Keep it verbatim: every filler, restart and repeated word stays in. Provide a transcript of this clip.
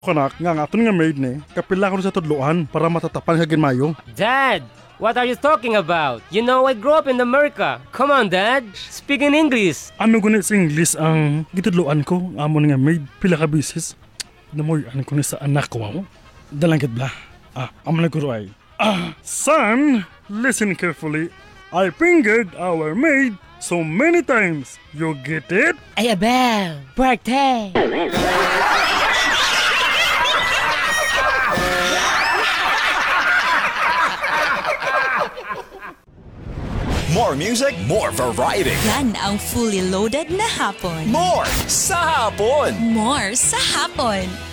Kanak, nga nga nga maid ni, kapila ko sa tudloan para matatapan ka ginmayo. Dad, what are you talking about? You know I grew up in America. Come on, Dad. Speak in English. Ano gunit sa English ang gitudloan ko, amon nga maid, pila ka bisis. Namoy, ano ko ni sa anak ko mo? Dalangkit bla. Ah, amon na guro ay. Ah, son, listen carefully. I fingered our maid so many times. You get it? Ay, Abel. Birthday. More music, more variety. Yan ang fully loaded na hapon. More sa hapon. More sa hapon.